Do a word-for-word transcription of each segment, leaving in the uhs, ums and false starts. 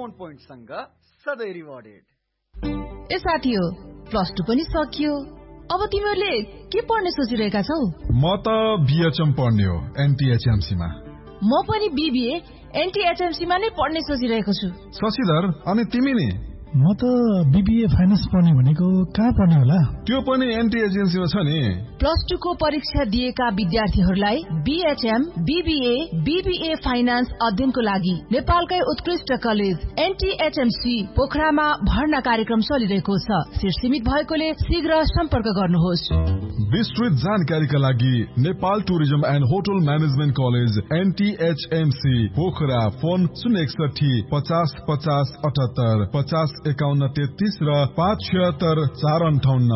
Phone point सँग सधैँ rewarded. ए साथी हो, प्लस टू पनि सकियो, अब तिमीहरूले के पढ्ने सोचिरहेका छौ? म त बीएचएम पढ्ने हो एनटीएचएमसी मा। म पनि बीबीए एनटीएचएमसी मा नै पढ्ने सोचिरहेको छु। शशिधर, अनि तिमी नि? म त बीबीए फाइनान्स पढ्ने भनेको कहाँ पढ्ने होला? त्यो पनि एनटीएचएमसी मा छ नि। प्लस टू को परीक्षा दिएका विद्यार्थीहरूलाई बीएचएम, बीबीए, बीबीए फाइनान्स अध्ययनको लागि नेपालकै उत्कृष्ट कलेज एनटीएचएमसी पोखरामा भर्ना कार्यक्रम चलिरहेको छ। सिट सीमित भएकोले शीघ्र सम्पर्क गर्नुहोस्। विस्तृत जानकारीका लागि Nepal tourism and hotel management college एनटीएचएमसी Pokhara, phone शून्य एकसठी पचास पचास अठहत्तर पचास एकाउन्न तेत्तीस र पाँच छिहत्तर चार अन्ठाउन्न।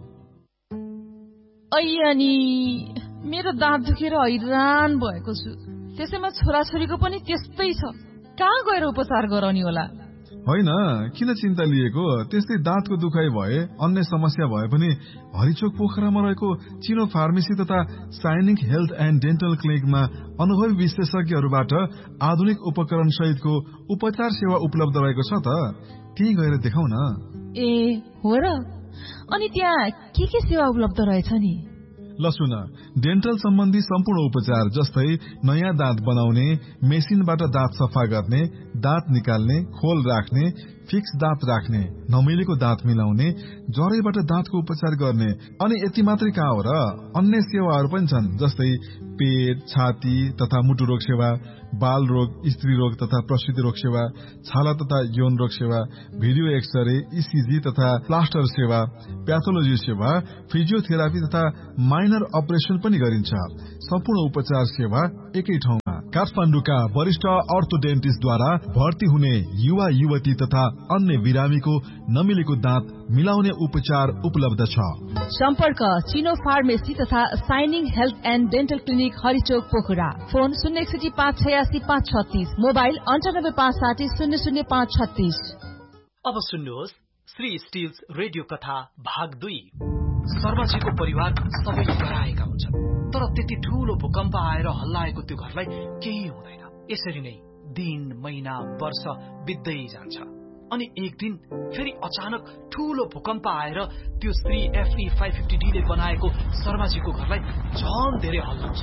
अनि मेरो दाँत दुखेर हैरान भएको छु। त्यसैमा छोराछोरीको पनि त्यस्तै छ। कहाँ गएर उपचार गराउने होला? होइन, किन चिन्ता लिएको? त्यस्तै दाँतको दुखाइ भए, अन्य समस्या भए पनि हरिचोक पोखरामा रहेको चिनो फार्मेसी तथा साइनिक हेल्थ एन्ड डेन्टल क्लिनिकमा अनुभवी विशेषज्ञहरूबाट आधुनिक उपकरण सहितको उपचार सेवा उपलब्ध रहेको छ त। त्यही गएर देखाउ न। ए हो र? अनि त्यहाँ के के सेवा उपलब्ध रहेछ नि? ल सुन, डेन्टल सम्बन्धी सम्पूर्ण उपचार जस्तै नयाँ दाँत बनाउने, मेसिनबाट दाँत सफा गर्ने, दाँत निकाल्ने, खोल राख्ने, फिक्स दाँत राख्ने, नमिलेको दाँत मिलाउने, जरैबाट दाँतको उपचार गर्ने। अनि यति मात्रै कहाँ हो र, अन्य सेवाहरू पनि छन् जस्तै पेट, छाती तथा मुटु रोग सेवा, बाल रोग, स्त्री रोग तथा प्रसूति रोग सेवा, छाला तथा यौन रोग सेवा, भिडियो एक्सरे, इसिजी तथा प्लास्टर सेवा, प्याथोलोजी सेवा, फिजियोथेरापी तथा माइनर अपरेसन पनि गरिन्छ। सम्पूर्ण उपचार सेवा एकै ठाउँमा। काठमाडौँका वरिष्ठ अर्थोडेन्टिस्टद्वारा भर्ती हुने युवा युवती तथा अन्य बिरामीको नमिलेको दाँत मिलाउने उपचार उपलब्ध छ। सम्पर्क चिनो फार्मेसी तथा shining health and dental clinic हरिचोक Pokhara. Phone शून्य एकसठी पाँच छयासी पाँच छत्तीस, मोबाइल अन्ठानब्बे पाँच साठी शून्य शून्य पाँच छत्तीस। अब सुन्नुहोस् श्री स्टिल्स रेडियो कथा भाग दुई। शर्माजीको परिवार सबैले डराएका हुन्छन्, तर त्यति ठूलो भूकम्प आएर हल्लाएको त्यो घरलाई केही हुँदैन। यसरी नै दिन, महिना, वर्ष बित्दै जान्छ। अनि एक दिन फेरि अचानक ठूलो भूकम्प आएर त्यो Shri FE five fifty D ले बनाएको शर्माजीको घरलाई झन धेरै हल्लाउँछ।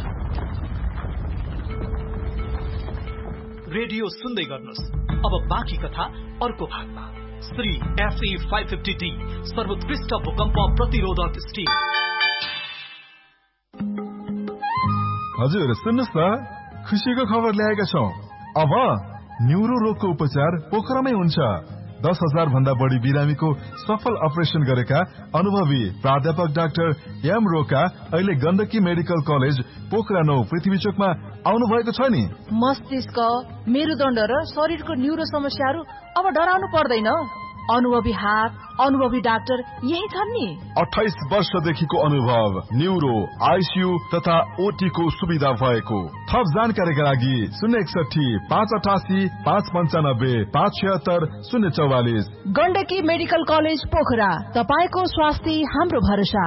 रेडियो सुन्दै गर्नुहोस्। अब बाँकी कथा अर्को भागमा। Shri FE five fifty D सर्वोत्कृष्ट भूकम्प प्रतिरोधक स्टिल। हजुर सुन्नुहोस् न, खुसीको खबर ल्याएका छौं। अब न्युरो रोगको उपचार पोखरामै हुन्छ। दस हजार भन्दा बढी बिरामीको सफल अपरेसन गरेका अनुभवी प्राध्यापक डाक्टर एम रोका अहिले गण्डकी मेडिकल कलेज पोखरा नौ पृथ्वीचोकमा आउनु भएको छ नि। मस्तिष्क, मेरुदण्ड र शरीरको न्युरो समस्याहरू अब डराउनु पर्दैन। अनुभवी हात, अनुभवी डाक्टर यही छन् नि। अठाइस वर्षदेखिको अनुभव, न्युरो, आइसियू तथा ओटी को सुविधा भएको। थप जानकारीका लागि शून्य एकसठी पाँच अठासी पाँच पन्चानब्बे पाँच छिहत्तर शून्य चौवालिस। गण्डकी मेडिकल कलेज पोखरा, तपाईको स्वास्थ्य हाम्रो भरोसा।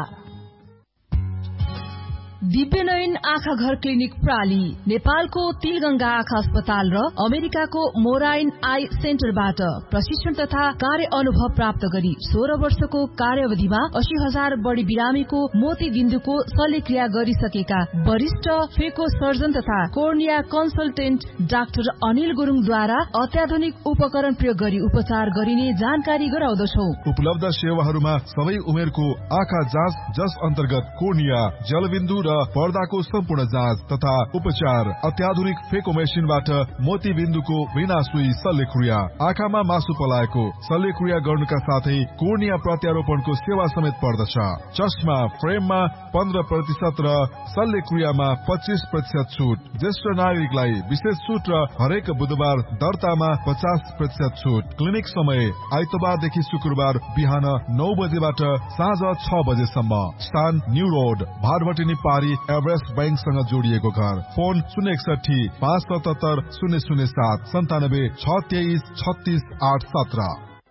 दिव्यनयन आँखा घर क्लिनिक प्राली नेपालको तिलगंगा आँखा अस्पताल र अमेरिकाको मोराइन आई सेन्टरबाट प्रशिक्षण तथा कार्य अनुभव प्राप्त गरी सोह्र वर्षको कार्यावधिमा अस्सी हजार बढ़ी बिरामीको मोती बिन्दुको शल्यक्रिया गरिसकेका वरिष्ठ फेको सर्जन तथा कोर्निया कन्सल्टेन्ट डाक्टर अनिल गुरुङद्वारा अत्याधुनिक उपकरण प्रयोग गरी उपचार गरिने जानकारी गराउँदछौ। उपलब्ध सेवाहरूमा सबै उमेरको आँखा जाँच, जस अन्तर्गत कोर्निया, जलबिन्दु र पर्दाको सम्पूर्ण जाँच तथा उपचार, अत्याधुनिक फेको मेसिनबाट मोती बिन्दुको बिना सुई शल्यक्रिया, आँखामा मासु पलाएको शल्यक्रिया गर्नुका साथै कोर्निया प्रत्यारोपणको सेवा समेत पर्दछ। चस्मा फ्रेममा पन्ध्र प्रतिशत र शल्यक्रियामा पच्चीस प्रतिशत छुट। ज्येष्ठ नागरिकलाई विशेष छुट र हरेक बुधबार दर्तामा पचास प्रतिशत छुट। क्लिनिक समय आइतबारदेखि शुक्रबार बिहान नौ बजेबाट साँझ छ बजेसम्म। स्थान न्यू रोड, भारभटिनी पारी, एभरेस्ट बैंकसँग जोडिएको घर। फोन शून्य एकसठी पाँच सतहत्तर शून्य शून्य सात सन्तानब्बे छ तेइस छत्तीस आठ सत्र।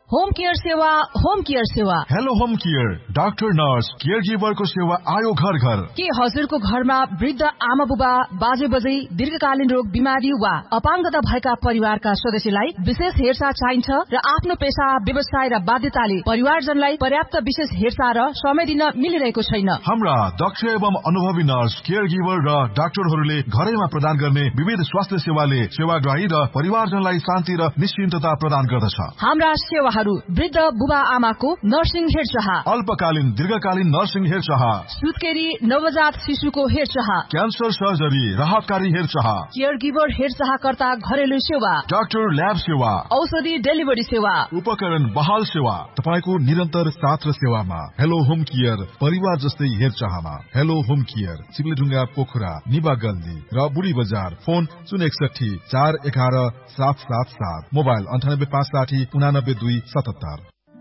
होम केयर सेवा होम केयर सेवा hello home care doctor nurse care गिभरको सेवा आयो घर घर। के हजुरको घरमा वृद्ध आमा बुबा बाजे बजै दीर्घकालीन रोग बिमारी वा अपाङ्गता भएका परिवारका सदस्यलाई विशेष हेरचाह चाहिन्छ र आफ्नो पेशा व्यवसाय र बाध्यताले परिवारजनलाई पर्याप्त विशेष हेरचाह र समय दिन मिलिरहेको छैन। हाम्रा दक्ष एवं अनुभवी नर्स केयर गिभर र डाक्टरहरूले घरैमा प्रदान गर्ने विविध स्वास्थ्य सेवाले सेवाग्राही र परिवारजनलाई शान्ति र निश्चिन्तता प्रदान गर्दछ। हाम्रा सेवाहरू वृद्ध बुबा आमाको नर्सिङ हेरचाह, अल्पकालीन दीर्घकालीन नर्सिङ हेरचाह, सुत्केरी नवजात शिशुको हेरचाह, क्यान्सर सर्जरी राहतकारी हेरचाह, केयर गिभर हेरचाहकर्ता घरेलु सेवा, डाक्टर ल्याब सेवा, औषधि डेलिभरी सेवा, उपकरण बहाल सेवा, तपाईको निरन्तर साथ र सेवामा। हेलो होम केयर परिवार जस्तै हेरचाहमा। हेलो होम केयर सिमलेढुङ्गा पोखरा निबा गल्ली र बुढी बजार। फोन शून्य एकसठी चार एघार सात सात सात, मोबाइल अन्ठानब्बे पाँच साठी उनानब्बे दुई सतहत्तर।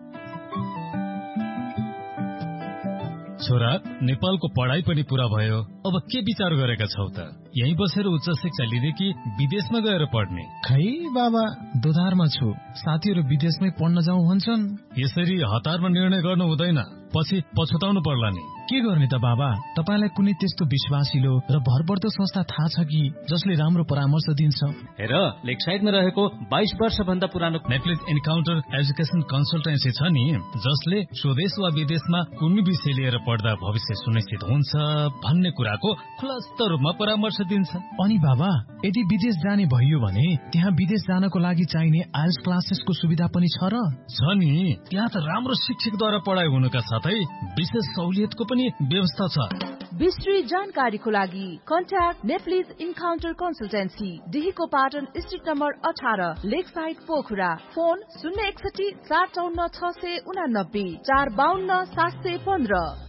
छोरा, नेपालको पढाइ पनि पूरा भयो, अब के विचार गरेका छौ त? यही बसेर उच्च शिक्षा लिने कि विदेशमा गएर पढ्ने? खै बाबा, दोधारमा छु। साथीहरू विदेशमै पढ्न जाउँ भन्छन्। यसरी हतारमा निर्णय गर्नु हुँदैन, पछि पछुताउनु पर्ला नि। के गर्ने त बाबा? तपाईलाई कुनै त्यस्तो विश्वासिलो र भरपर्दो संस्था थाहा छ कि जसले राम्रो परामर्श दिन्छ? हेर, लेकसाइडमा रहेको बाइस वर्ष भन्दा पुरानो नेप्लिज इन्काउन्टर एजुकेसन कन्सल्टेन्सी छ नि, जसले स्वदेश वा विदेशमा कुनै विषय लिएर पढ्दा भविष्य सुनिश्चित हुन्छ भन्ने कुराको खुलस्त रूपमा परामर्श दिन्छ। अनि बाबा, यदि विदेश जाने भइयो भने त्यहाँ विदेश जानको लागि चाहिने आइएल्स क्लासेसको सुविधा पनि छ र? छ नि, त्यहाँ त राम्रो शिक्षकद्वारा पढाइ हुनुका साथै विशेष सहुलियतको पनि व्यवस्था छ। विस्तृत जानकारीको लागि contact Nepalese encounter consultancy, डिहीको Patan street number अठार, लेक साइड पोखरा। फोन शून्य एकसठी चार चौन्न छ सय उनानब्बे चार बाहन्न सात सय पन्ध्र।